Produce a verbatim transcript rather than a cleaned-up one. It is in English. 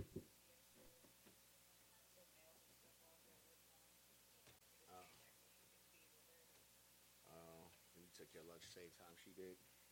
Oh, oh, you took your lunch same time she did.